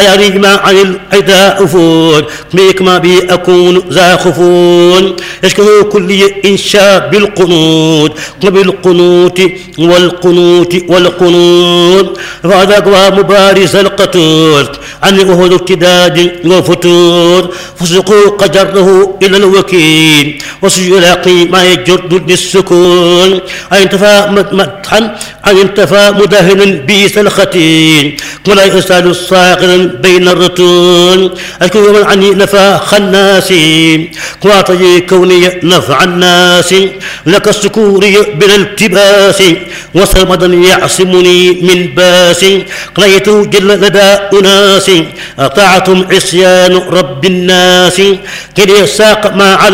يريد ما عن العداء أفون بك ما بي أكون ذا خفون يشكو كل إنشاء بالقنوت وبالقنوت والقنوت فذاك مبارز القتول عن أهل ارتداد وفتور فسقوا قدره إلى الوكيل وسيلاقي ما يجر للسكون أن انتفى مدحا أن انتفى مدهنا بئس الختين ولا يسأل الصاغر بين الرتون أشكو من عني نفى خناسي واعطي كوني نفع الناس لك السكوري بلا التباس وصمدا يعصمني من باس قليت جل لدى أناس أطعتم عصيان رب الناس كلي ساق ما على